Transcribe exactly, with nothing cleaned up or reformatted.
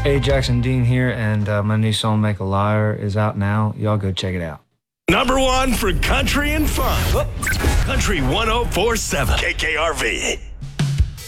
Hey, Jackson Dean here, and uh, my new song, Make a Liar, is out now. Y'all go check it out. Number one for country and fun. Country one oh four point seven K K R V.